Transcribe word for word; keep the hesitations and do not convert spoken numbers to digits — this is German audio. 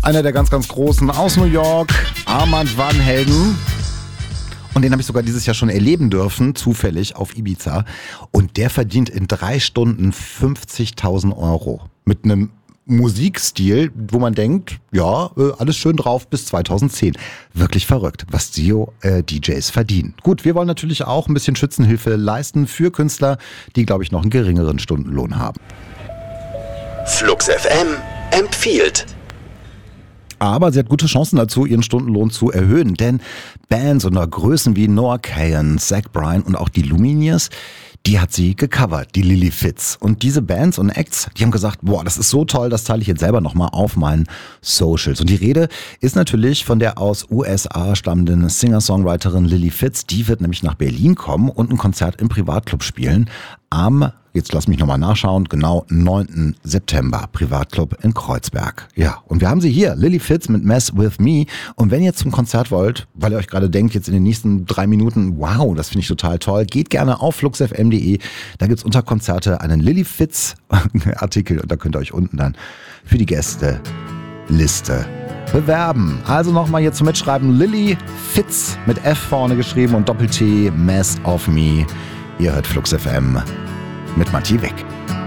Einer der ganz, ganz Großen aus New York, Armand Van Helden. Und den habe ich sogar dieses Jahr schon erleben dürfen, zufällig auf Ibiza. Und der verdient in drei Stunden fünfzigtausend Euro. Mit einem Musikstil, wo man denkt, ja, alles schön drauf bis zweitausendzehn. Wirklich verrückt, was D Js verdienen. Gut, wir wollen natürlich auch ein bisschen Schützenhilfe leisten für Künstler, die, glaube ich, noch einen geringeren Stundenlohn haben. Flux F M empfiehlt. Aber sie hat gute Chancen dazu, ihren Stundenlohn zu erhöhen. Denn Bands unter Größen wie Noah Kahan, Zach Bryan und auch die Lumineers, die hat sie gecovert, die Lily Fitz. Und diese Bands und Acts, die haben gesagt, boah, das ist so toll, das teile ich jetzt selber nochmal auf meinen Socials. Und die Rede ist natürlich von der aus U S A stammenden Singer-Songwriterin Lily Fitz. Die wird nämlich nach Berlin kommen und ein Konzert im Privatclub spielen. Am, jetzt lass mich nochmal nachschauen, genau neunten September, Privatclub in Kreuzberg. Ja, und wir haben sie hier, Lily Fitz mit Mess With Me. Und wenn ihr zum Konzert wollt, weil ihr euch gerade denkt, jetzt in den nächsten drei Minuten, wow, das finde ich total toll, geht gerne auf flux f m punkt de. Da gibt's unter Konzerte einen Lily Fitz Artikel und da könnt ihr euch unten dann für die Gästeliste bewerben. Also nochmal hier zum Mitschreiben, Lily Fitz mit F vorne geschrieben und Doppel-T, Mess of Me. Ihr hört Flux F M mit Matti Weck.